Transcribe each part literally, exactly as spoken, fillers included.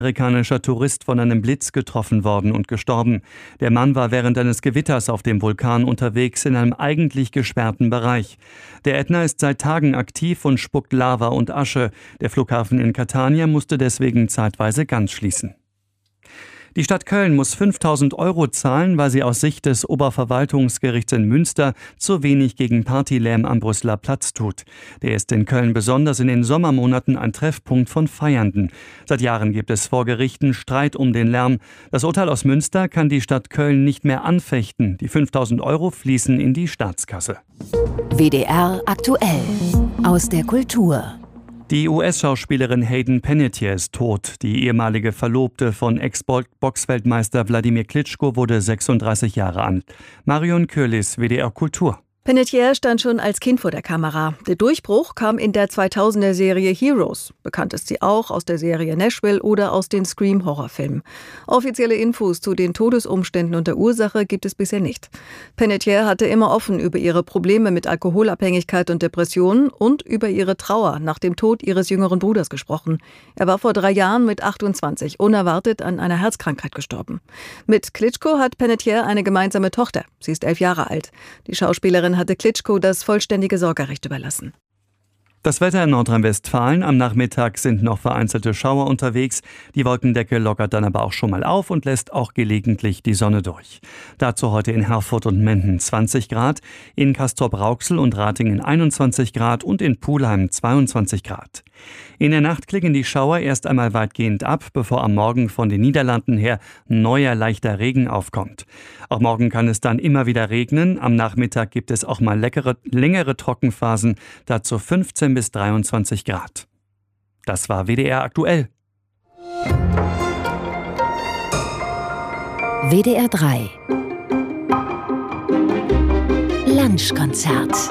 Amerikanischer Tourist von einem Blitz getroffen worden und gestorben. Der Mann war während eines Gewitters auf dem Vulkan unterwegs in einem eigentlich gesperrten Bereich. Der Ätna ist seit Tagen aktiv und spuckt Lava und Asche. Der Flughafen in Catania musste deswegen zeitweise ganz schließen. Die Stadt Köln muss fünftausend Euro zahlen, weil sie aus Sicht des Oberverwaltungsgerichts in Münster zu wenig gegen Partylärm am Brüsseler Platz tut. Der ist in Köln besonders in den Sommermonaten ein Treffpunkt von Feiernden. Seit Jahren gibt es vor Gerichten Streit um den Lärm. Das Urteil aus Münster kann die Stadt Köln nicht mehr anfechten. Die fünftausend Euro fließen in die Staatskasse. W D R aktuell aus der Kultur. Die U S-Schauspielerin Hayden Panettiere ist tot. Die ehemalige Verlobte von Ex-Boxweltmeister Wladimir Klitschko wurde sechsunddreißig Jahre alt. Marion Kürlis, W D R Kultur. Panettiere stand schon als Kind vor der Kamera. Der Durchbruch kam in der zweitausender-Serie Heroes. Bekannt ist sie auch aus der Serie Nashville oder aus den Scream-Horrorfilmen. Offizielle Infos zu den Todesumständen und der Ursache gibt es bisher nicht. Panettiere hatte immer offen über ihre Probleme mit Alkoholabhängigkeit und Depressionen und über ihre Trauer nach dem Tod ihres jüngeren Bruders gesprochen. Er war vor drei Jahren mit achtundzwanzig unerwartet an einer Herzkrankheit gestorben. Mit Klitschko hat Panettiere eine gemeinsame Tochter. Sie ist elf Jahre alt. Die Schauspielerin hatte Klitschko das vollständige Sorgerecht überlassen. Das Wetter in Nordrhein-Westfalen. Am Nachmittag sind noch vereinzelte Schauer unterwegs. Die Wolkendecke lockert dann aber auch schon mal auf und lässt auch gelegentlich die Sonne durch. Dazu heute in Herford und Menden zwanzig Grad, in Castrop-Rauxel und Ratingen einundzwanzig Grad und in Pulheim zweiundzwanzig Grad. In der Nacht klingen die Schauer erst einmal weitgehend ab, bevor am Morgen von den Niederlanden her neuer leichter Regen aufkommt. Auch morgen kann es dann immer wieder regnen. Am Nachmittag gibt es auch mal leckere, längere Trockenphasen, dazu fünfzehn bis dreiundzwanzig Grad. Das war W D R aktuell. W D R drei Lunchkonzert.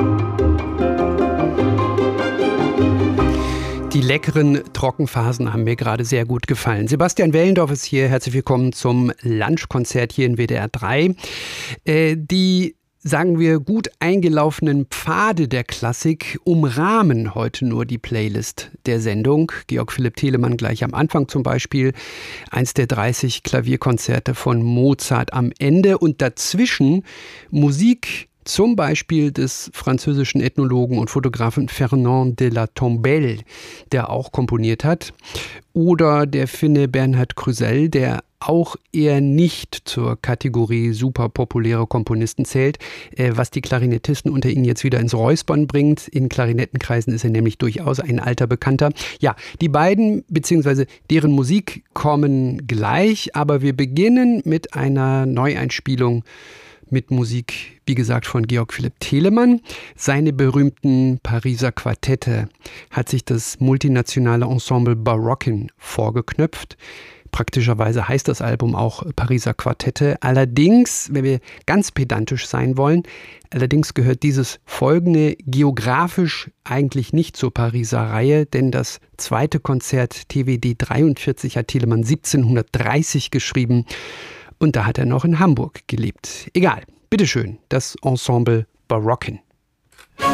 Die leckeren Trockenphasen haben mir gerade sehr gut gefallen. Sebastian Wellendorf ist hier. Herzlich willkommen zum Lunchkonzert hier in W D R drei. Äh, die, sagen wir, gut eingelaufenen Pfade der Klassik umrahmen heute nur die Playlist der Sendung. Georg Philipp Telemann gleich am Anfang zum Beispiel. Eins der dreißig Klavierkonzerte von Mozart am Ende. Und dazwischen Musik zum Beispiel des französischen Ethnologen und Fotografen Fernand de la Tombelle, der auch komponiert hat. Oder der Finne Bernhard Krüsell, der auch eher nicht zur Kategorie super populäre Komponisten zählt, äh, was die Klarinettisten unter ihnen jetzt wieder ins Räuspern bringt. In Klarinettenkreisen ist er nämlich durchaus ein alter Bekannter. Ja, die beiden bzw. deren Musik kommen gleich, aber wir beginnen mit einer Neueinspielung mit Musik, wie gesagt, von Georg Philipp Telemann. Seine berühmten Pariser Quartette hat sich das multinationale Ensemble Barocken vorgeknöpft. Praktischerweise heißt das Album auch Pariser Quartette. Allerdings, wenn wir ganz pedantisch sein wollen, allerdings gehört dieses folgende geografisch eigentlich nicht zur Pariser Reihe, denn das zweite Konzert T W D dreiundvierzig hat Telemann siebzehnhundertdreißig geschrieben. Und da hat er noch in Hamburg gelebt. Egal, bitteschön, das Ensemble Barocken.